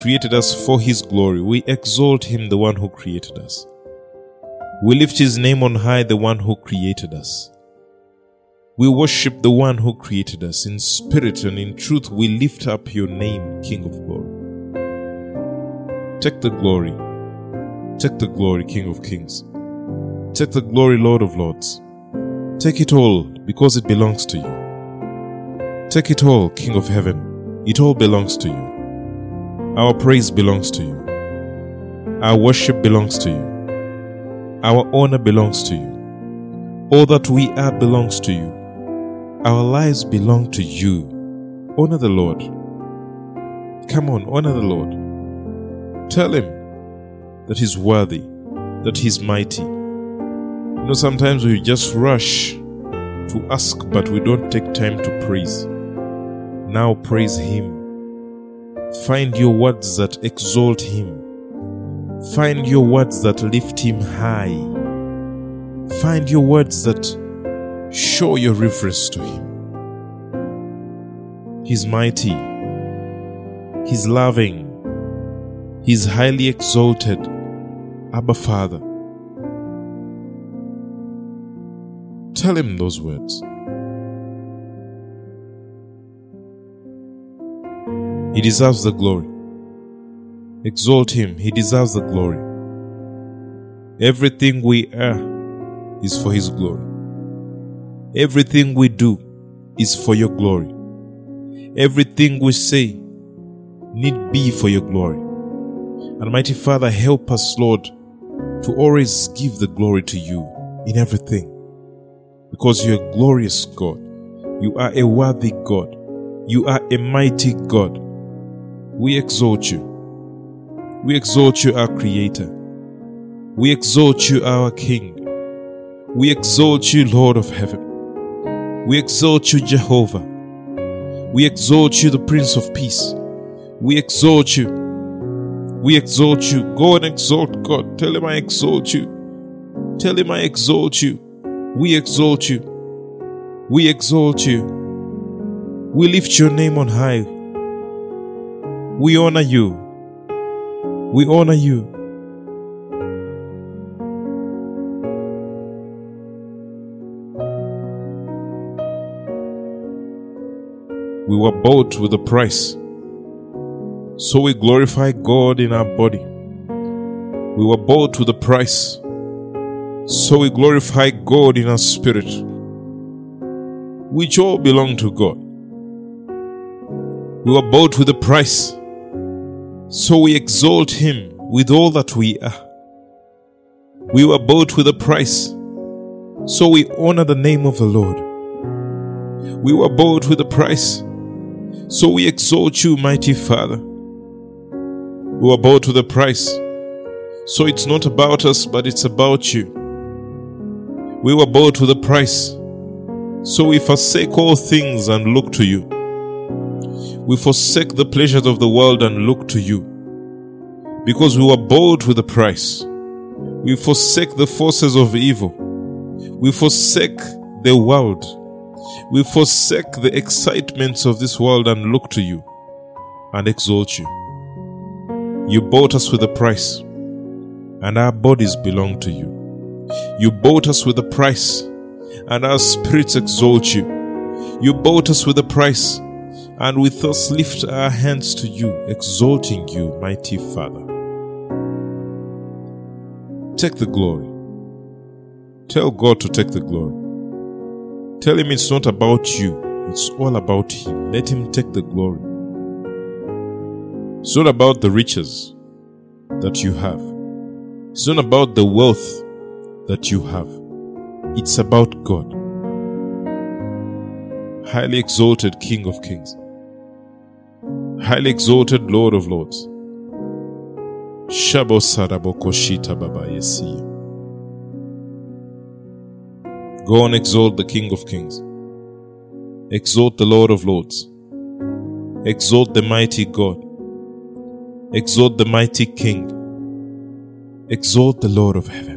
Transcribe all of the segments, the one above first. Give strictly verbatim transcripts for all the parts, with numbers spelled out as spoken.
created us for His glory. We exalt Him, the one who created us. We lift His name on high, the one who created us. We worship the one who created us. In spirit and in truth, we lift up your name, King of glory. Take the glory. Take the glory, King of kings. Take the glory, Lord of lords. Take it all, because it belongs to you. Take it all, King of heaven. It all belongs to you. Our praise belongs to you. Our worship belongs to you. Our honor belongs to you. All that we are belongs to you. Our lives belong to you. Honor the Lord. Come on, honor the Lord. Tell Him that He's worthy, that He's mighty. You know, sometimes we just rush to ask, but we don't take time to praise. Now praise Him. Find your words that exalt Him. Find your words that lift Him high. Find your words that show your reverence to Him. He's mighty. He's loving. He's highly exalted. Abba Father. Tell Him those words. He deserves the glory. Exalt Him. He deserves the glory. Everything we are is for His glory. Everything we do is for your glory. Everything we say need be for your glory. And mighty Father, help us, Lord, to always give the glory to you in everything. Because you're a glorious God. You are a worthy God. You are a mighty God. We exalt you. We exalt you, our Creator. We exalt you, our King. We exalt you, Lord of heaven. We exalt you, Jehovah. We exalt you, the Prince of Peace. We exalt you. We exalt you. Go and exalt God. Tell Him I exalt you. Tell Him I exalt you. We exalt you. We exalt you. We lift your name on high. We honor you. We honor you. We were bought with a price. So we glorify God in our body. We were bought with a price. So we glorify God in our spirit, which all belong to God. We were bought with a price. So we exalt Him with all that we are. We were bought with a price. So we honor the name of the Lord. We were bought with a price. So we exalt you, mighty Father. We were bought with a price. So it's not about us, but it's about you. We were bought with a price. So we forsake all things and look to you. We forsake the pleasures of the world and look to you. Because we were bought with a price. We forsake the forces of evil. We forsake the world. We forsake the excitements of this world and look to you and exalt you. You bought us with a price, and our bodies belong to you. You bought us with a price, and our spirits exalt you. You bought us with a price, and we thus lift our hands to you, exalting you, mighty Father. Take the glory. Tell God to take the glory. Tell Him it's not about you, it's all about Him. Let Him take the glory. It's not about the riches that you have. It's not about the wealth that you have. It's about God. Highly exalted King of Kings. Highly exalted Lord of Lords. Shabo Sarabo Koshita Baba Yesi. Go and exalt the King of Kings. Exalt the Lord of Lords. Exalt the mighty God. Exalt the mighty King. Exalt the Lord of heaven.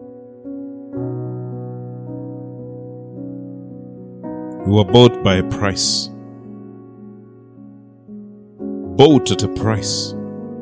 You were bought by a price. Bought at a price.